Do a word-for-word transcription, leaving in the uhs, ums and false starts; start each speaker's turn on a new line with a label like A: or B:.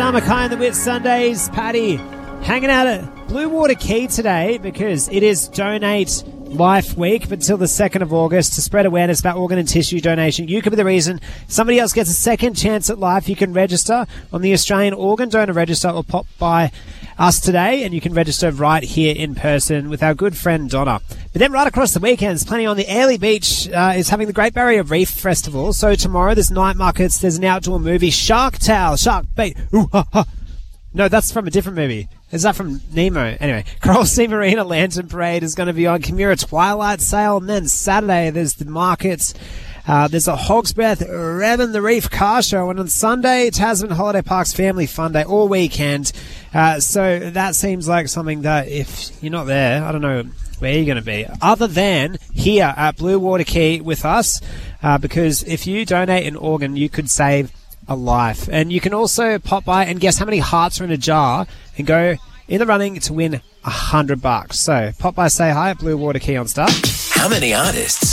A: Sean Mackay and the Whit Sundays. Paddy hanging out at Blue Water Quay today because it is Donate Life Week until the second of August to spread awareness about organ and tissue donation. You could be the reason somebody else gets a second chance at life. You can register on the Australian Organ Donor Register or pop by us today, and you can register right here in person with our good friend Donna. But then right across the weekends, plenty on the Airlie Beach uh, is having the Great Barrier Reef Festival. So tomorrow there's night markets, there's an outdoor movie, Shark Tale, Shark Bait. Ooh, ha, ha. No, that's from a different movie. Is that from Nemo? Anyway, Coral Sea Marina Lantern Parade is going to be on. Kimura Twilight Sale, and then Saturday there's the markets. Uh, there's a Hog's Breath Revin the Reef car show, and on Sunday, Tasman Holiday Park's Family Fun Day all weekend. Uh, so that seems like something that if you're not there, I don't know where you're going to be, other than here at Blue Water Quay with us, uh, because if you donate an organ, you could save a life. And you can also pop by and guess how many hearts are in a jar and go in the running to win a hundred bucks. So pop by, say hi at Blue Water Quay on Star.
B: How many artists